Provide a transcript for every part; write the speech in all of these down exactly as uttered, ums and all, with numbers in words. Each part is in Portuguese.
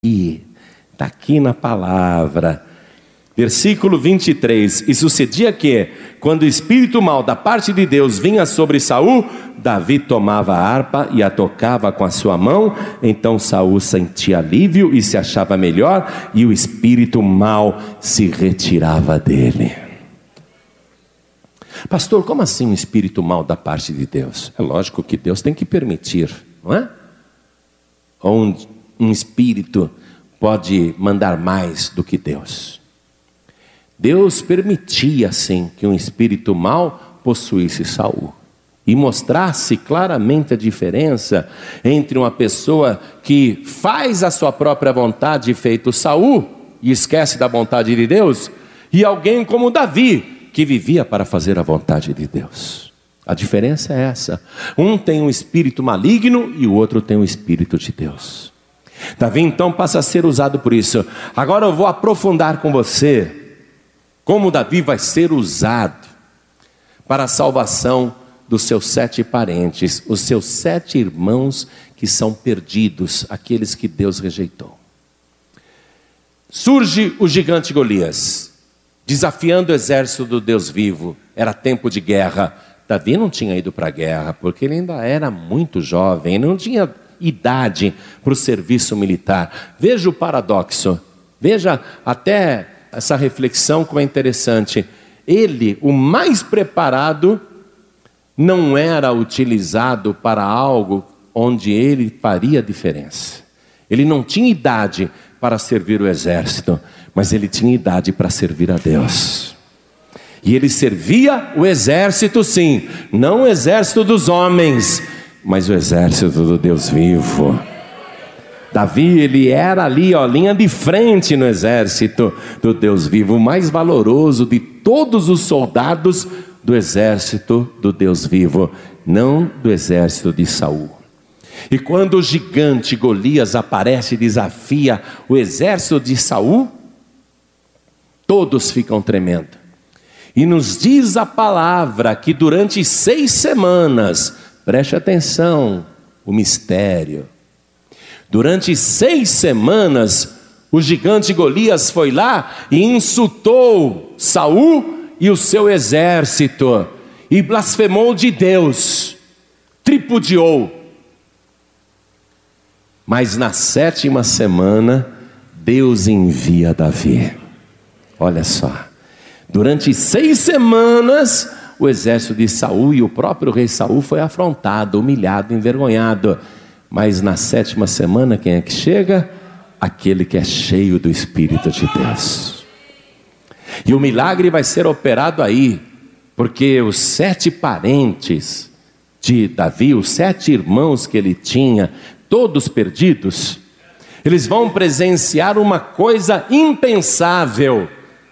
E está aqui na palavra, versículo vinte e três: e sucedia que, quando o espírito mau da parte de Deus vinha sobre Saul, Davi tomava a harpa e a tocava com a sua mão. Então Saul sentia alívio e se achava melhor, e o espírito mau se retirava dele. Pastor, como assim um espírito mau da parte de Deus? É lógico que Deus tem que permitir, não é? Ou um, um espírito pode mandar mais do que Deus. Deus permitia sim que um espírito mau possuísse Saul e mostrasse claramente a diferença entre uma pessoa que faz a sua própria vontade, feito Saul, e esquece da vontade de Deus, e alguém como Davi, que vivia para fazer a vontade de Deus. A diferença é essa: um tem um espírito maligno e o outro tem um espírito de Deus. Davi então passa a ser usado por isso. Agora eu vou aprofundar com você como Davi vai ser usado para a salvação dos seus sete parentes, os seus sete irmãos que são perdidos, aqueles que Deus rejeitou. Surge o gigante Golias, desafiando o exército do Deus vivo. Era tempo de guerra. Davi não tinha ido para a guerra, porque ele ainda era muito jovem, não tinha idade para o serviço militar. Veja o paradoxo, veja até essa reflexão como é interessante. Ele, o mais preparado, não era utilizado para algo onde ele faria diferença. Ele não tinha idade para servir o exército, mas ele tinha idade para servir a Deus. E ele servia o exército, sim, não o exército dos homens, mas o exército do Deus vivo. Davi, ele era ali, ó, linha de frente no exército do Deus vivo, o mais valoroso de todos os soldados do exército do Deus vivo, não do exército de Saul. E quando o gigante Golias aparece e desafia o exército de Saul, todos ficam tremendo. E nos diz a palavra que durante seis semanas, preste atenção, o mistério. Durante seis semanas, o gigante Golias foi lá e insultou Saul e o seu exército, e blasfemou de Deus, tripudiou. Mas na sétima semana, Deus envia Davi. Olha só, durante seis semanas, o exército de Saul e o próprio rei Saul foi afrontado, humilhado, envergonhado. Mas na sétima semana, quem é que chega? Aquele que é cheio do Espírito de Deus. E o milagre vai ser operado aí, porque os sete parentes de Davi, os sete irmãos que ele tinha, todos perdidos, eles vão presenciar uma coisa impensável.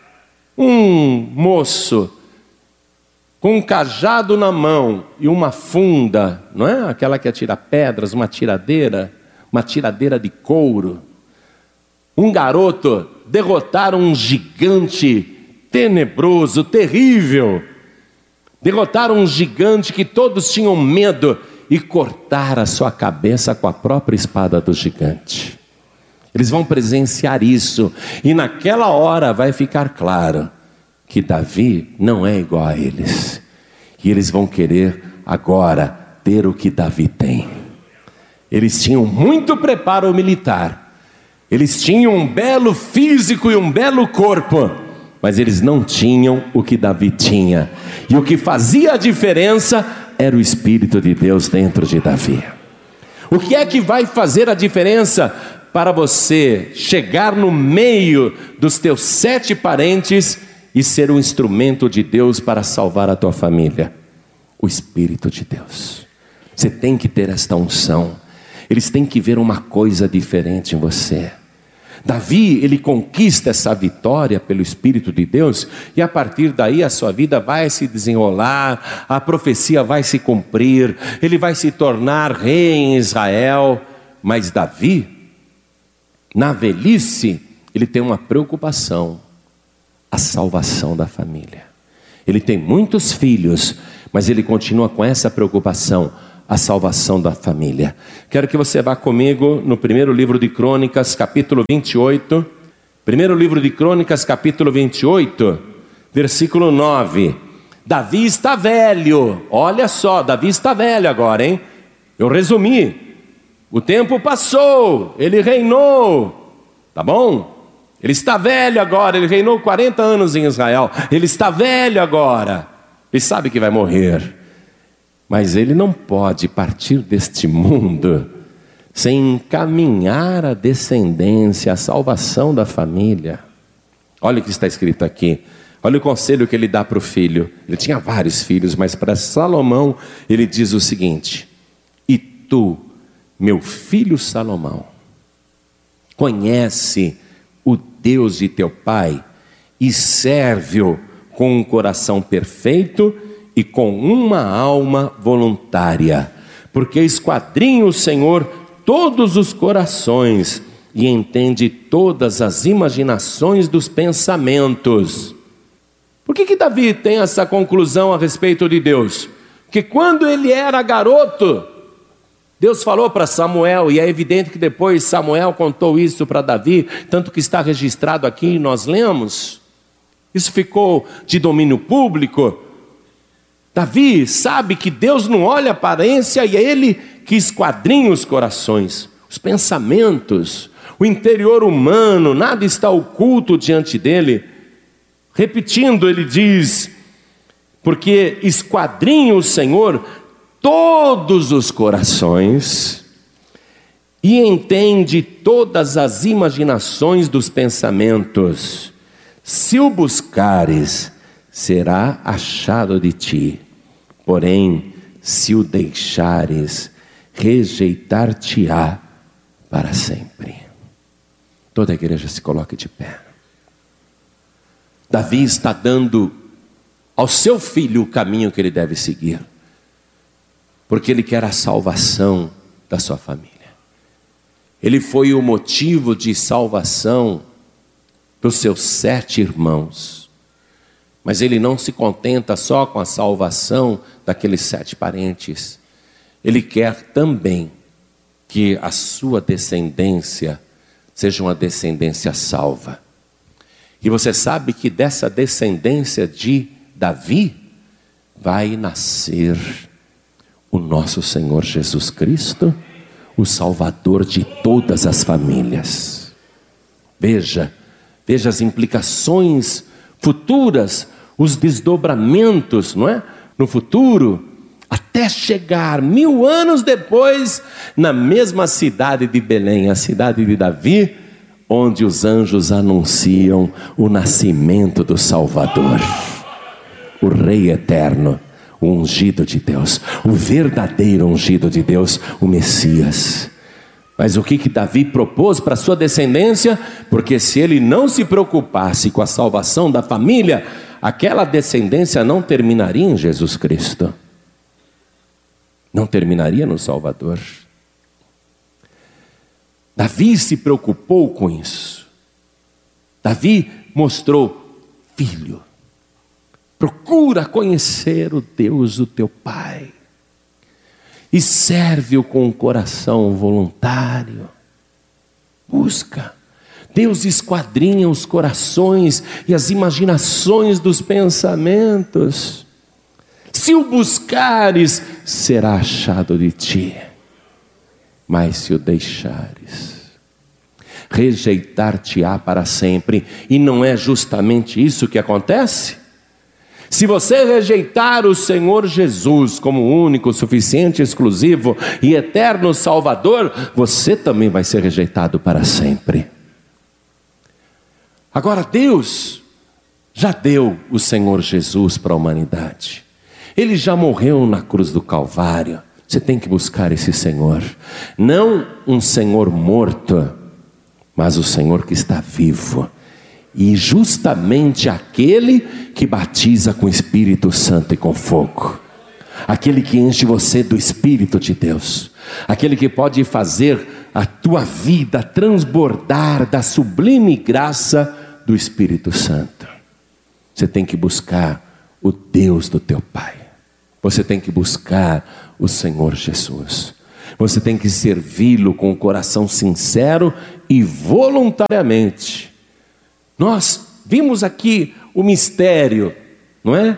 Um moço com um cajado na mão e uma funda, não é? Aquela que atira pedras, uma tiradeira, uma tiradeira de couro. Um garoto derrotar um gigante tenebroso, terrível. Derrotar um gigante que todos tinham medo e cortar a sua cabeça com a própria espada do gigante. Eles vão presenciar isso, e naquela hora vai ficar claro que Davi não é igual a eles, e eles vão querer agora ter o que Davi tem. Eles tinham muito preparo militar, eles tinham um belo físico e um belo corpo, mas eles não tinham o que Davi tinha, e o que fazia a diferença era o Espírito de Deus dentro de Davi. O que é que vai fazer a diferença para você chegar no meio dos teus sete parentes e ser um instrumento de Deus para salvar a tua família? O Espírito de Deus. Você tem que ter esta unção. Eles têm que ver uma coisa diferente em você. Davi, ele conquista essa vitória pelo Espírito de Deus, e a partir daí a sua vida vai se desenrolar, a profecia vai se cumprir, ele vai se tornar rei em Israel. Mas Davi, na velhice, ele tem uma preocupação: a salvação da família. Ele tem muitos filhos, mas ele continua com essa preocupação: a salvação da família. Quero que você vá comigo no primeiro livro de Crônicas, capítulo vinte e oito. Primeiro livro de Crônicas, capítulo vinte e oito, versículo nove. Davi está velho. Olha só, Davi está velho agora, hein? Eu resumi. O tempo passou, ele reinou. Tá bom? Ele está velho agora, ele reinou quarenta anos em Israel. Ele está velho agora. Ele sabe que vai morrer. Mas ele não pode partir deste mundo sem encaminhar a descendência, a salvação da família. Olha o que está escrito aqui. Olha o conselho que ele dá para o filho. Ele tinha vários filhos, mas para Salomão ele diz o seguinte: e tu, meu filho Salomão, conhece o Deus de teu pai e serve-o com um coração perfeito e com uma alma voluntária, porque esquadrinha o Senhor todos os corações e entende todas as imaginações dos pensamentos. Por que que Davi tem essa conclusão a respeito de Deus? Porque quando ele era garoto, Deus falou para Samuel, e é evidente que depois Samuel contou isso para Davi, tanto que está registrado aqui e nós lemos. Isso ficou de domínio público. Davi sabe que Deus não olha a aparência e é Ele que esquadrinha os corações, os pensamentos, o interior humano, nada está oculto diante dele. Repetindo, ele diz, porque esquadrinha o Senhor todos os corações e entende todas as imaginações dos pensamentos. Se o buscares, será achado de ti, porém, se o deixares, rejeitar-te-á para sempre. Toda a igreja se coloque de pé. Davi está dando ao seu filho o caminho que ele deve seguir, porque ele quer a salvação da sua família. Ele foi o motivo de salvação dos seus sete irmãos, mas ele não se contenta só com a salvação daqueles sete parentes. Ele quer também que a sua descendência seja uma descendência salva. E você sabe que dessa descendência de Davi vai nascer o nosso Senhor Jesus Cristo, o Salvador de todas as famílias. Veja, veja as implicações futuras, os desdobramentos, não é? No futuro, até chegar mil anos depois, na mesma cidade de Belém, a cidade de Davi, onde os anjos anunciam o nascimento do Salvador, o Rei eterno, o ungido de Deus, o verdadeiro ungido de Deus, o Messias. Mas o que que Davi propôs para sua descendência? Porque se ele não se preocupasse com a salvação da família, aquela descendência não terminaria em Jesus Cristo, não terminaria no Salvador. Davi se preocupou com isso. Davi mostrou: filho, procura conhecer o Deus do teu pai e serve-o com um coração voluntário. Busca. Deus esquadrinha os corações e as imaginações dos pensamentos. Se o buscares, será achado de ti. Mas se o deixares, rejeitar-te-á para sempre. E não é justamente isso que acontece? Se você rejeitar o Senhor Jesus como único, suficiente, exclusivo e eterno Salvador, você também vai ser rejeitado para sempre. Agora Deus já deu o Senhor Jesus para a humanidade. Ele já morreu na cruz do Calvário. Você tem que buscar esse Senhor. Não um Senhor morto, mas o Senhor que está vivo. E justamente aquele que batiza com o Espírito Santo e com fogo. Aquele que enche você do Espírito de Deus. Aquele que pode fazer a tua vida transbordar da sublime graça do Espírito Santo. Você tem que buscar o Deus do teu Pai. Você tem que buscar o Senhor Jesus. Você tem que servi-lo com o coração sincero e voluntariamente. Nós vimos aqui o mistério, não é?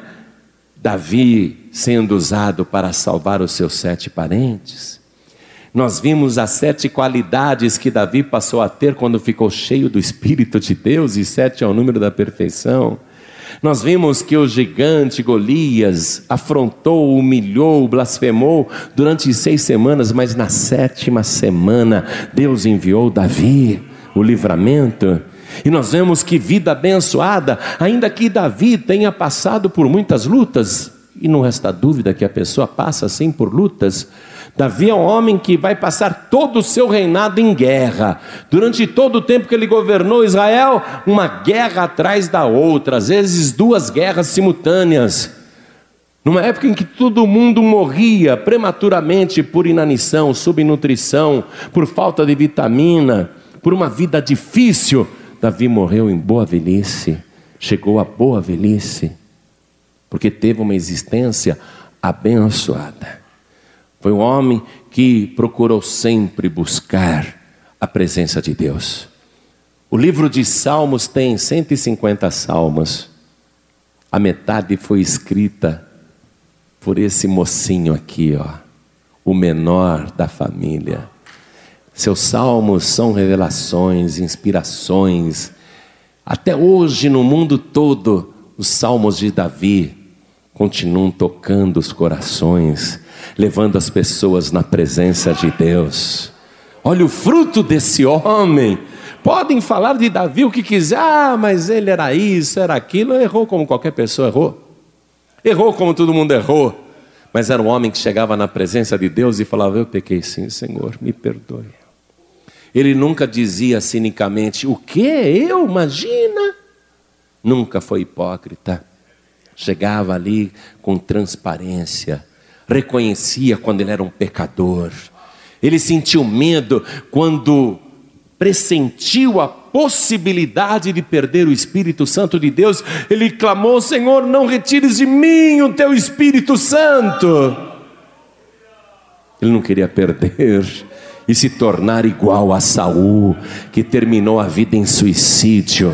Davi sendo usado para salvar os seus sete parentes. Nós vimos as sete qualidades que Davi passou a ter quando ficou cheio do Espírito de Deus, e sete é o número da perfeição. Nós vimos que o gigante Golias afrontou, humilhou, blasfemou durante seis semanas, mas na sétima semana Deus enviou Davi, o livramento. E nós vemos que vida abençoada, ainda que Davi tenha passado por muitas lutas, e não resta dúvida que a pessoa passa sim por lutas. Davi é um homem que vai passar todo o seu reinado em guerra. Durante todo o tempo que ele governou Israel, uma guerra atrás da outra, às vezes duas guerras simultâneas. Numa época em que todo mundo morria prematuramente por inanição, subnutrição, por falta de vitamina, por uma vida difícil, Davi morreu em boa velhice, chegou à boa velhice, porque teve uma existência abençoada. Foi um homem que procurou sempre buscar a presença de Deus. O livro de Salmos tem cento e cinquenta salmos. A metade foi escrita por esse mocinho aqui, ó, o menor da família. Seus salmos são revelações, inspirações. Até hoje, no mundo todo, os salmos de Davi continuam tocando os corações, levando as pessoas na presença de Deus. Olha o fruto desse homem. Podem falar de Davi o que quiser, ah, mas ele era isso, era aquilo. Errou como qualquer pessoa errou. Errou como todo mundo errou. Mas era um homem que chegava na presença de Deus e falava: eu pequei sim, Senhor, me perdoe. Ele nunca dizia cinicamente: o quê? Eu? Imagina. Nunca foi hipócrita. Chegava ali com transparência, reconhecia quando ele era um pecador. Ele sentiu medo quando pressentiu a possibilidade de perder o Espírito Santo de Deus. Ele clamou: Senhor, não retires de mim o teu Espírito Santo. Ele não queria perder e se tornar igual a Saul, que terminou a vida em suicídio.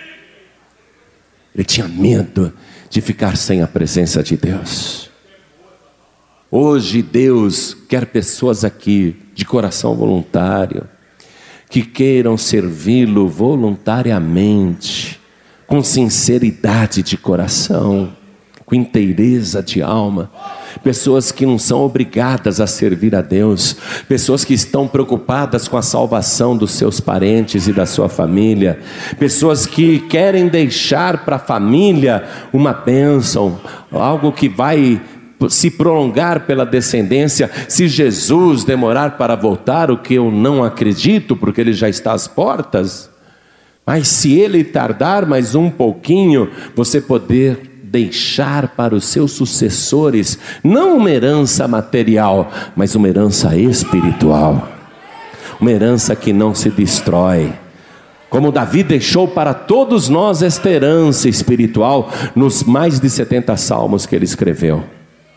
Ele tinha medo de ficar sem a presença de Deus. Hoje Deus quer pessoas aqui de coração voluntário, que queiram servi-lo voluntariamente, com sinceridade de coração, com inteireza de alma. Pessoas que não são obrigadas a servir a Deus, pessoas que estão preocupadas com a salvação dos seus parentes e da sua família, pessoas que querem deixar para a família uma bênção, algo que vai se prolongar pela descendência. Se Jesus demorar para voltar, o que eu não acredito, porque ele já está às portas, mas se ele tardar mais um pouquinho, você poder deixar para os seus sucessores, não uma herança material, mas uma herança espiritual, uma herança que não se destrói, como Davi deixou para todos nós esta herança espiritual, nos mais de setenta salmos que ele escreveu.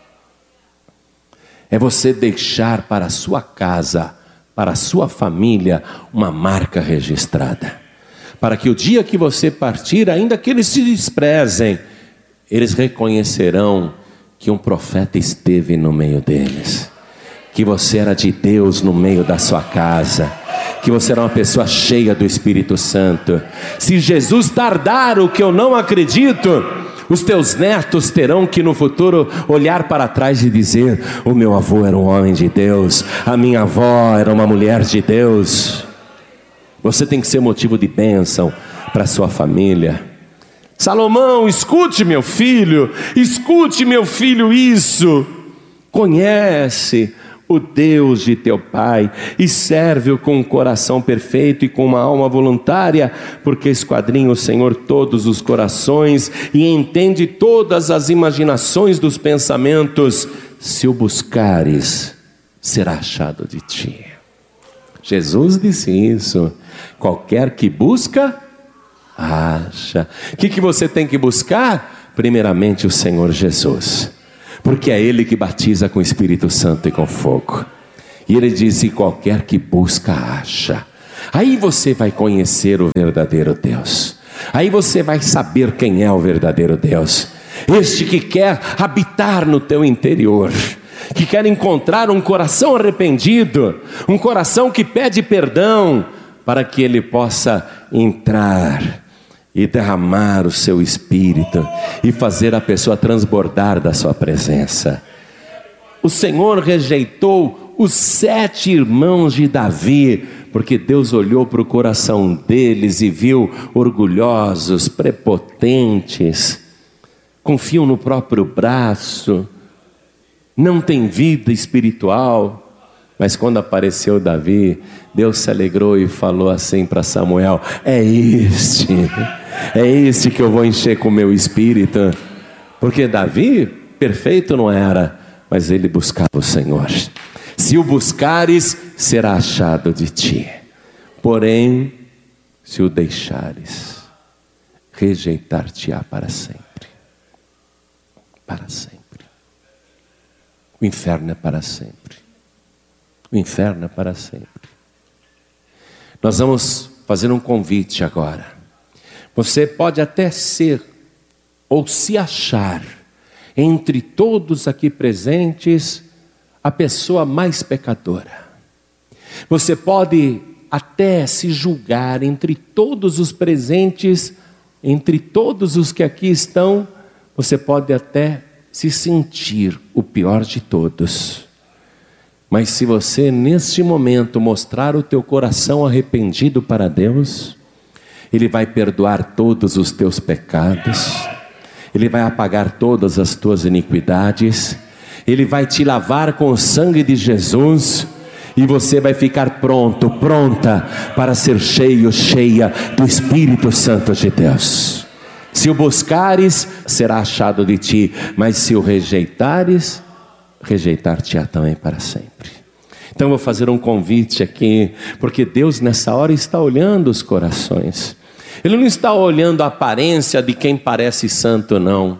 É você deixar para a sua casa, para a sua família, uma marca registrada, para que o dia que você partir, ainda que eles se desprezem, eles reconhecerão que um profeta esteve no meio deles, que você era de Deus no meio da sua casa, que você era uma pessoa cheia do Espírito Santo. Se Jesus tardar, o que eu não acredito, os teus netos terão que no futuro olhar para trás e dizer: o meu avô era um homem de Deus, a minha avó era uma mulher de Deus. Você tem que ser motivo de bênção para a sua família. Salomão, escute meu filho, escute meu filho isso. Conhece o Deus de teu pai e serve-o com um coração perfeito e com uma alma voluntária, porque esquadrinha o Senhor todos os corações e entende todas as imaginações dos pensamentos. Se o buscares, será achado de ti. Jesus disse isso: qualquer que busca, acha. O que, que você tem que buscar? Primeiramente o Senhor Jesus. porque é Ele que batiza com o Espírito Santo e com fogo. E Ele diz: e qualquer que busca, acha. Aí você vai conhecer o verdadeiro Deus. Aí você vai saber quem é o verdadeiro Deus. Este que quer habitar no teu interior, que quer encontrar um coração arrependido, um coração que pede perdão, para que Ele possa entrar e derramar o seu Espírito e fazer a pessoa transbordar da sua presença. O Senhor rejeitou os sete irmãos de Davi, porque Deus olhou para o coração deles e viu orgulhosos, prepotentes, confiam no próprio braço, não tem vida espiritual. Mas quando apareceu Davi, Deus se alegrou e falou assim para Samuel: é este, é este que eu vou encher com o meu Espírito. Porque Davi, perfeito não era, mas ele buscava o Senhor. Se o buscares, será achado de ti. Porém, se o deixares, rejeitar-te-á para sempre. Para sempre. O inferno é para sempre. O inferno é para sempre. Nós vamos fazer um convite agora. Você pode até ser, ou se achar, entre todos aqui presentes, a pessoa mais pecadora. Você pode até se julgar entre todos os presentes, entre todos os que aqui estão, você pode até se sentir o pior de todos. Mas se você neste momento mostrar o teu coração arrependido para Deus, Ele vai perdoar todos os teus pecados, Ele vai apagar todas as tuas iniquidades, Ele vai te lavar com o sangue de Jesus, e você vai ficar pronto, pronta para ser cheio, cheia do Espírito Santo de Deus. Se o buscares, será achado de ti, mas se o rejeitares, rejeitar-te-á também para sempre. Então eu vou fazer um convite aqui, porque Deus nessa hora está olhando os corações. Ele não está olhando a aparência de quem parece santo, não.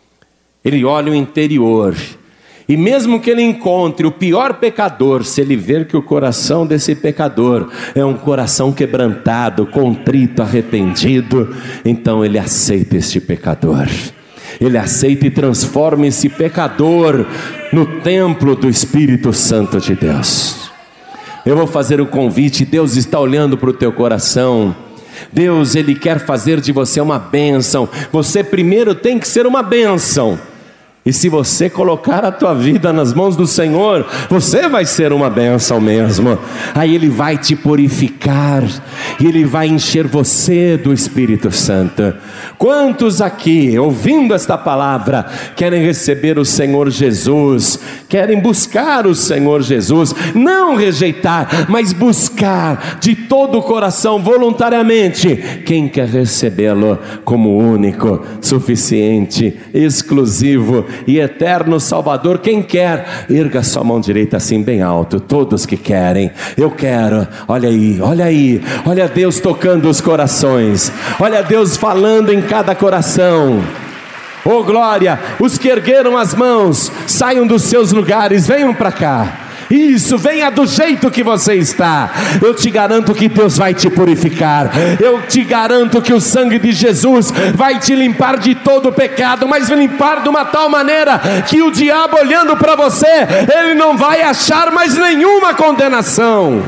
Ele olha o interior. E mesmo que ele encontre o pior pecador, se ele ver que o coração desse pecador é um coração quebrantado, contrito, arrependido, então ele aceita este pecador. Ele aceita e transforma esse pecador no templo do Espírito Santo de Deus. Eu vou fazer o convite. Deus está olhando para o teu coração. Deus, Ele quer fazer de você uma bênção. Você primeiro tem que ser uma bênção. E se você colocar a tua vida nas mãos do Senhor, você vai ser uma bênção mesmo. Aí Ele vai te purificar, e Ele vai encher você do Espírito Santo. Quantos aqui, ouvindo esta palavra, querem receber o Senhor Jesus, querem buscar o Senhor Jesus, não rejeitar, mas buscar de todo o coração, voluntariamente? Quem quer recebê-lo como único, suficiente, exclusivo e eterno Salvador? Quem quer, erga sua mão direita assim bem alto. Todos que querem. Eu quero. Olha aí, olha aí, olha Deus tocando os corações, olha Deus falando em cada coração. Oh glória, os que ergueram as mãos, saiam dos seus lugares, venham para cá. Isso, venha do jeito que você está. Eu te garanto que Deus vai te purificar. Eu te garanto que o sangue de Jesus vai te limpar de todo o pecado, mas vai limpar de uma tal maneira que o diabo, olhando para você, ele não vai achar mais nenhuma condenação.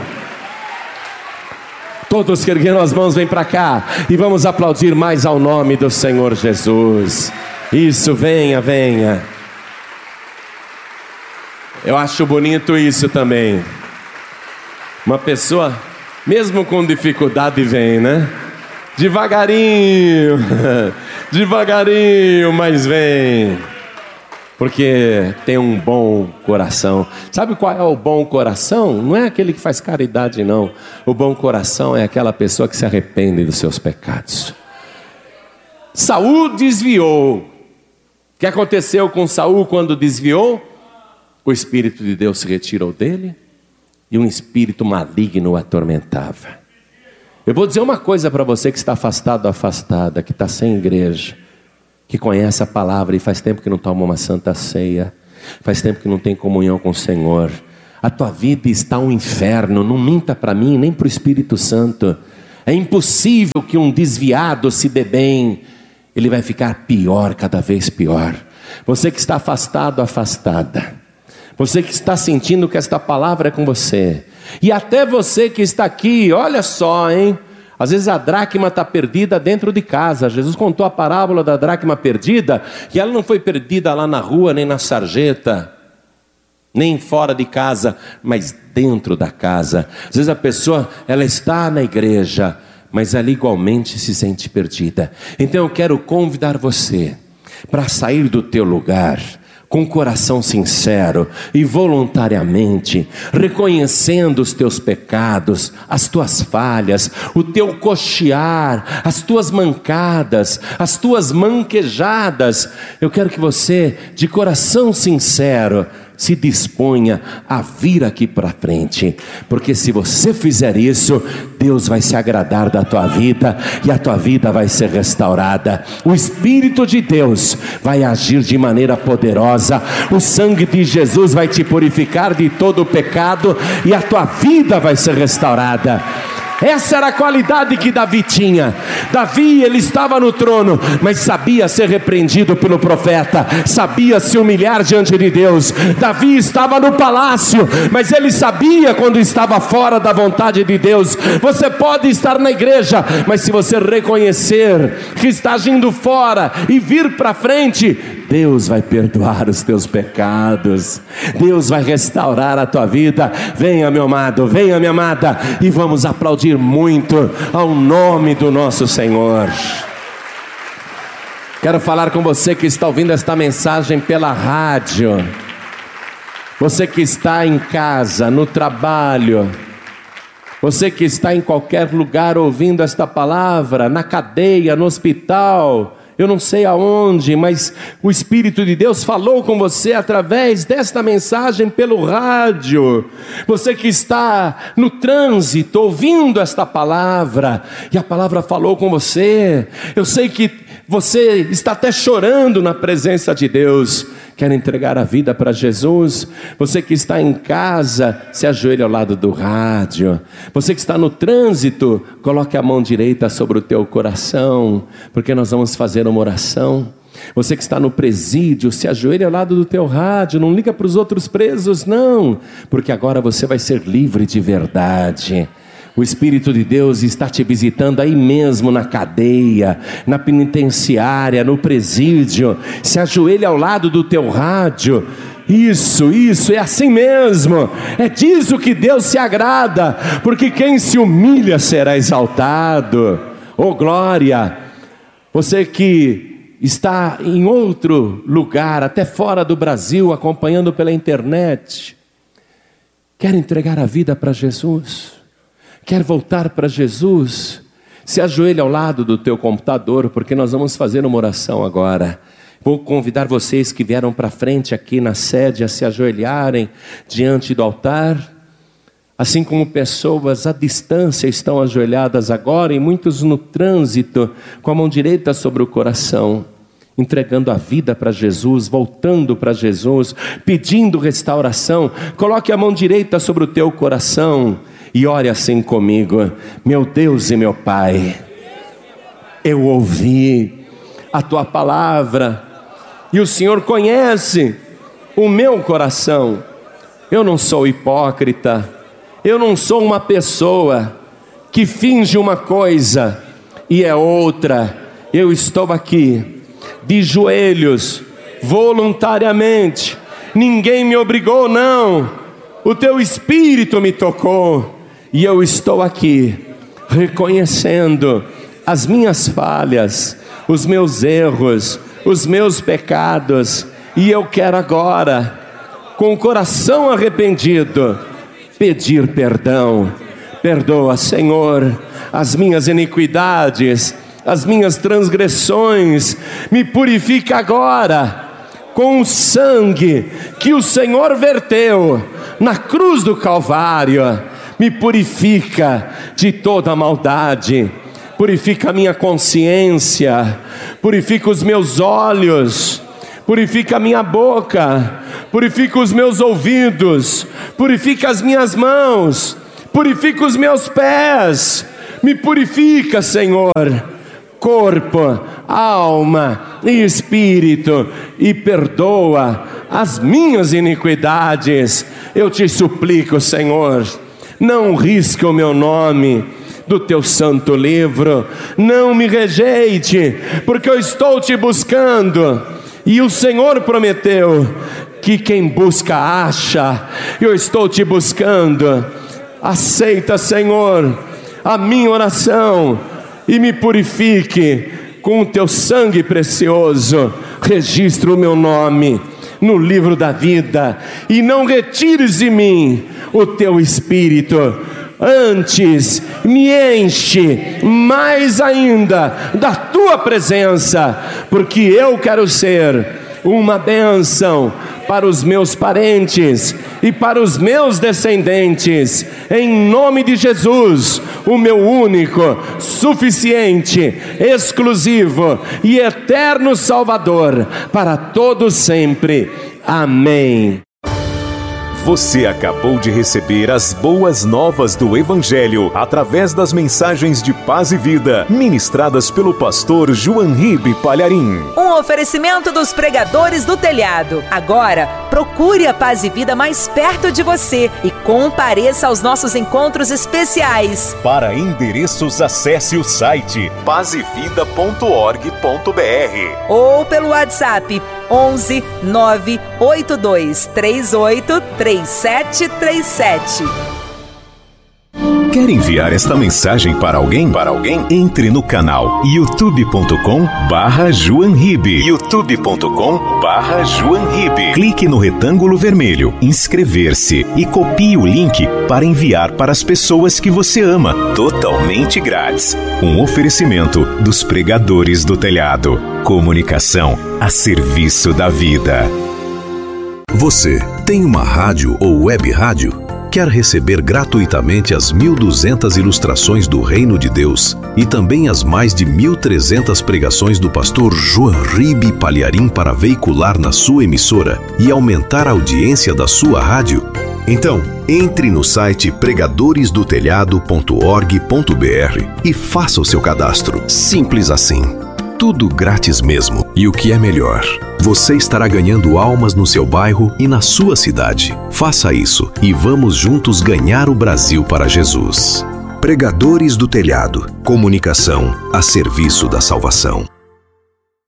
Todos que ergueram as mãos, vem para cá e vamos aplaudir mais ao nome do Senhor Jesus. Isso, venha, venha. Eu acho bonito isso também. Uma pessoa, mesmo com dificuldade, vem, né? Devagarinho, devagarinho, mas vem. Porque tem um bom coração. Sabe qual é o bom coração? Não é aquele que faz caridade, não. O bom coração é aquela pessoa que se arrepende dos seus pecados. Saul desviou. O que aconteceu com Saul quando desviou? O Espírito de Deus se retirou dele e um espírito maligno o atormentava. Eu vou dizer uma coisa para você que está afastado, afastada, que está sem igreja, que conhece a palavra e faz tempo que não toma uma santa ceia. Faz tempo que não tem comunhão com o Senhor. A tua vida está um inferno. Não minta para mim, nem para o Espírito Santo. É impossível que um desviado se dê bem. Ele vai ficar pior, cada vez pior. Você que está afastado, afastada. Você que está sentindo que esta palavra é com você. E até você que está aqui, olha só, hein? Às vezes a dracma está perdida dentro de casa. Jesus contou a parábola da dracma perdida, e ela não foi perdida lá na rua, nem na sarjeta, nem fora de casa, mas dentro da casa. Às vezes a pessoa, ela está na igreja, mas ela igualmente se sente perdida. Então eu quero convidar você para sair do teu lugar, com coração sincero e voluntariamente, reconhecendo os teus pecados, as tuas falhas, o teu coxear, as tuas mancadas, as tuas manquejadas. Eu quero que você, de coração sincero, se disponha a vir aqui para frente, porque se você fizer isso, Deus vai se agradar da tua vida, e a tua vida vai ser restaurada. O Espírito de Deus vai agir de maneira poderosa, o sangue de Jesus vai te purificar de todo o pecado, e a tua vida vai ser restaurada. Essa era a qualidade que Davi tinha. Davi, ele estava no trono, mas sabia ser repreendido pelo profeta, sabia se humilhar diante de Deus. Davi estava no palácio, mas ele sabia quando estava fora da vontade de Deus. Você pode estar na igreja, mas se você reconhecer que está agindo fora e vir para frente, Deus vai perdoar os teus pecados, Deus vai restaurar a tua vida. Venha, meu amado, venha, minha amada, e vamos aplaudir muito ao nome do nosso Senhor. Quero falar com você que está ouvindo esta mensagem pela rádio, você que está em casa, no trabalho, você que está em qualquer lugar ouvindo esta palavra, na cadeia, no hospital, eu não sei aonde, mas o Espírito de Deus falou com você através desta mensagem pelo rádio. Você que está no trânsito ouvindo esta palavra, e a palavra falou com você. Eu sei que você está até chorando na presença de Deus, quer entregar a vida para Jesus. Você que está em casa, se ajoelhe ao lado do rádio. Você que está no trânsito, coloque a mão direita sobre o teu coração, porque nós vamos fazer uma oração. Você que está no presídio, se ajoelhe ao lado do teu rádio. Não liga para os outros presos, não, porque agora você vai ser livre de verdade. O Espírito de Deus está te visitando aí mesmo na cadeia, na penitenciária, no presídio. Se ajoelhe ao lado do teu rádio. Isso, isso, é assim mesmo. É disso que Deus se agrada, porque quem se humilha será exaltado. Oh glória! Você que está em outro lugar, até fora do Brasil, acompanhando pela internet, quer entregar a vida para Jesus? Quer voltar para Jesus? Se ajoelhe ao lado do teu computador, porque nós vamos fazer uma oração agora. Vou convidar vocês que vieram para frente aqui na sede a se ajoelharem diante do altar, assim como pessoas à distância estão ajoelhadas agora, e muitos no trânsito, com a mão direita sobre o coração, entregando a vida para Jesus, voltando para Jesus, pedindo restauração. Coloque a mão direita sobre o teu coração e ore assim comigo: meu Deus e meu Pai, eu ouvi a tua palavra, e o Senhor conhece o meu coração. Eu não sou hipócrita, eu não sou uma pessoa que finge uma coisa e é outra. Eu estou aqui de joelhos, voluntariamente. Ninguém me obrigou, não. O teu Espírito me tocou, e eu estou aqui reconhecendo as minhas falhas, os meus erros, os meus pecados, e eu quero agora, com o coração arrependido, pedir perdão. Perdoa, Senhor, as minhas iniquidades, as minhas transgressões. Me purifica agora com o sangue que o Senhor verteu na cruz do Calvário. Me purifica de toda maldade, purifica a minha consciência, purifica os meus olhos, purifica a minha boca, purifica os meus ouvidos, purifica as minhas mãos, purifica os meus pés, me purifica, Senhor, corpo, alma e espírito, e perdoa as minhas iniquidades. Eu te suplico, Senhor, não risque o meu nome do teu santo livro, não me rejeite, porque eu estou te buscando, e o Senhor prometeu que quem busca acha. Eu estou te buscando. Aceita, Senhor, a minha oração e me purifique com o teu sangue precioso. Registra o meu nome no livro da vida e não retires de mim o teu espírito. Antes, me enche mais ainda da tua presença, porque eu quero ser uma bênção para os meus parentes e para os meus descendentes, em nome de Jesus, o meu único, suficiente, exclusivo e eterno Salvador, para todos sempre. Amém. Você acabou de receber as boas novas do Evangelho através das mensagens de paz e vida ministradas pelo pastor João Ribe Palharim. Um oferecimento dos pregadores do telhado. Agora, procure a Paz e Vida mais perto de você e compareça aos nossos encontros especiais. Para endereços, acesse o site paz e vida ponto org ponto br ou pelo WhatsApp onze nove oito dois três oito três sete três sete. Quer enviar esta mensagem para alguém? Para alguém? Entre no canal youtube ponto com barra João Ribe. youtube ponto com barra João Ribe. Clique no retângulo vermelho, inscrever-se e copie o link para enviar para as pessoas que você ama, totalmente grátis. Um oferecimento dos pregadores do telhado. Comunicação a serviço da vida. Você tem uma rádio ou web rádio? Quer receber gratuitamente as mil e duzentas ilustrações do Reino de Deus e também as mais de mil e trezentas pregações do pastor João Ribe Palharim para veicular na sua emissora e aumentar a audiência da sua rádio? Então, entre no site pregadores do telhado ponto org ponto br e faça o seu cadastro. Simples assim. Tudo grátis mesmo. E o que é melhor, você estará ganhando almas no seu bairro e na sua cidade. Faça isso e vamos juntos ganhar o Brasil para Jesus. Pregadores do Telhado. Comunicação a serviço da salvação.